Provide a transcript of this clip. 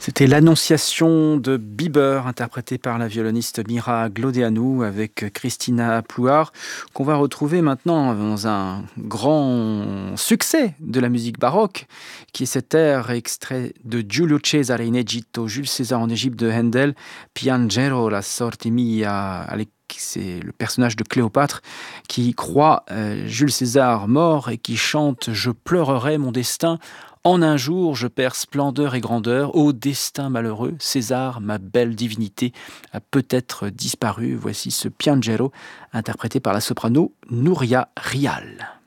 C'était l'Annonciation de Bieber, interprétée par la violoniste Mira Glodeanu avec Christina Plouard, qu'on va retrouver maintenant dans un grand succès de la musique baroque, qui est cet air extrait de Giulio Cesare in Egitto, Jules César en Égypte de Handel, Piangero la sorte mia, c'est le personnage de Cléopâtre qui croit Jules César mort et qui chante « Je pleurerai mon destin ». En un jour, je perds splendeur et grandeur. Ô destin malheureux, César, ma belle divinité, a peut-être disparu. Voici ce Piangero, interprété par la soprano Nouria Rial.